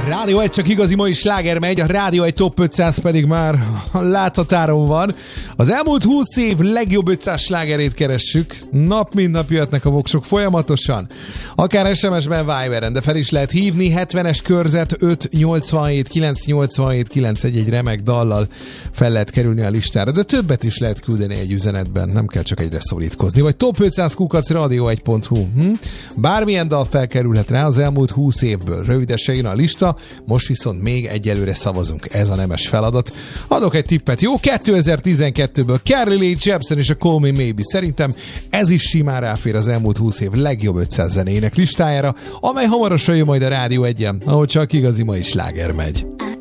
Rádió 1 csak igazi mai sláger megy, a Rádió 1 Top 500 pedig már láthatáron van. Az elmúlt 20 év legjobb 500 slágerét keressük. Nap mint nap jöhetnek a voksok folyamatosan. Akár SMS-ben, Viberen, de fel is lehet hívni. 70-es körzet 587 987 911 remek dallal fel lehet kerülni a listára, de többet is lehet küldeni egy üzenetben, nem kell csak egyre szorítkozni. Vagy top500@radio1.hu. Bármilyen dal felkerülhet rá az elmúlt 20 évből. Rövidesen jön a lista, most viszont még egyelőre szavazunk. Ez a nemes feladat. Adok egy tippet. Jó, 2012-ből Carly Rae Jepsen és a Call Me Maybe. Szerintem ez is simán ráfér az elmúlt 20 év legjobb 500 zenének listájára, amely hamarosan jön majd a Rádió 1-en, ahol csak igazi mai sláger megy.